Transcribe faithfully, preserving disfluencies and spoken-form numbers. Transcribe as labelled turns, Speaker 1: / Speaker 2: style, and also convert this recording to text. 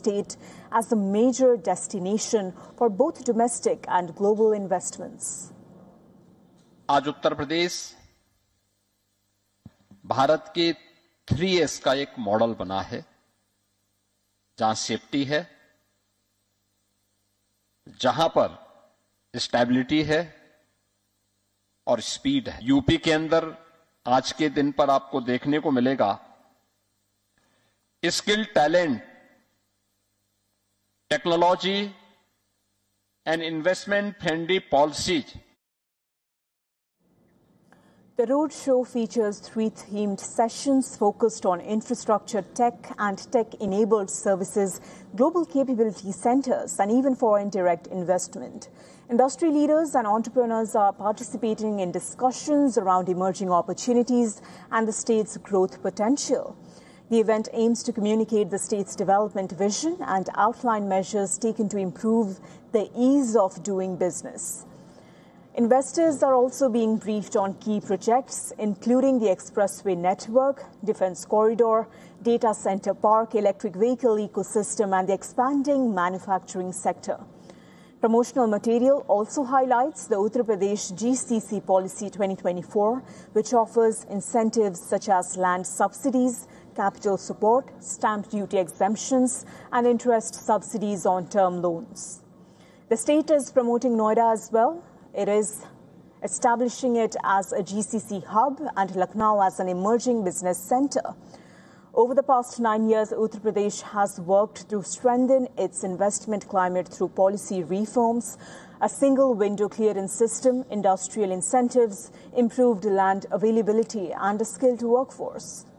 Speaker 1: state as a major destination for both domestic and global investments.
Speaker 2: आज उत्तर प्रदेश भारत के three S का एक model बना है, जहां सेफ्टी है, जहां पर स्टेबिलिटी है और स्पीड है। यूपी के अंदर आज के दिन पर आपको देखने को मिलेगा skill, talent, technology and investment friendly policies.
Speaker 1: The roadshow features three themed sessions focused on infrastructure, tech and tech-enabled services, global capability centers and even foreign direct investment. Industry leaders and entrepreneurs are participating in discussions around emerging opportunities and the state's growth potential. The event aims to communicate the state's development vision and outline measures taken to improve the ease of doing business. Investors are also being briefed on key projects, including the expressway network, defense corridor, data center park, electric vehicle ecosystem, and the expanding manufacturing sector. Promotional material also highlights the Uttar Pradesh G C C Policy twenty twenty-four, which offers incentives such as land subsidies, capital support, stamp duty exemptions, and interest subsidies on term loans. The state is promoting Noida as well. It is establishing it as a G C C hub and Lucknow as an emerging business center. Over the past nine years, Uttar Pradesh has worked to strengthen its investment climate through policy reforms, a single window clearance system, industrial incentives, improved land availability, and a skilled workforce.